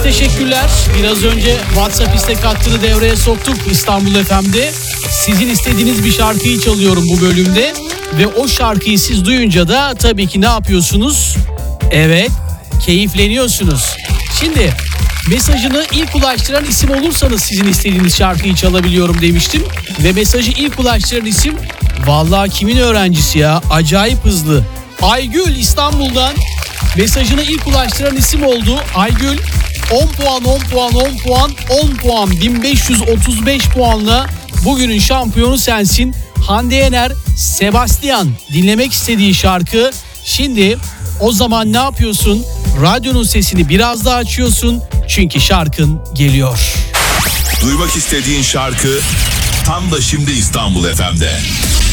teşekkürler. Biraz önce WhatsApp istek hattını devreye soktuk İstanbul FM'de. Sizin istediğiniz bir şarkıyı çalıyorum bu bölümde. Ve o şarkıyı siz duyunca da tabii ki ne yapıyorsunuz? Evet, keyifleniyorsunuz. Şimdi mesajını ilk ulaştıran isim olursanız sizin istediğiniz şarkıyı çalabiliyorum demiştim. Ve mesajı ilk ulaştıran isim vallahi kimin öğrencisi ya? Acayip hızlı. Aygül İstanbul'dan mesajını ilk ulaştıran isim oldu. Aygül 10 puan 10 puan 10 puan 10 puan 1535 puanla bugünün şampiyonu sensin. Hande Yener, Sebastian dinlemek istediği şarkı. Şimdi o zaman ne yapıyorsun? Radyonun sesini biraz daha açıyorsun. Çünkü şarkın geliyor. Duymak istediğin şarkı tam da şimdi İstanbul FM'de.